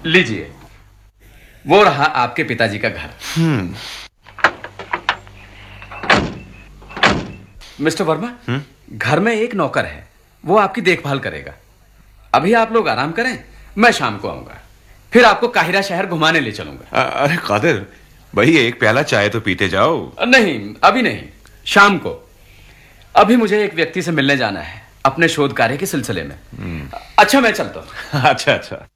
लीजिए, वो रहा आपके पिताजी का घर। मिस्टर वर्मा, घर में एक नौकर है, वो आपकी देखभाल करेगा। अभी आप लोग आराम करें, मैं शाम को आऊंगा, फिर आपको काहिरा शहर घुमाने ले चलूंगा। अरे कादिर भाई, एक प्याला चाय तो पीते जाओ। नहीं, अभी नहीं, शाम को। अभी मुझे एक व्यक्ति से मिलने जाना है अपने शोध कार्य के सिलसिले में। अच्छा, मैं चलता हूं। अच्छा अच्छा।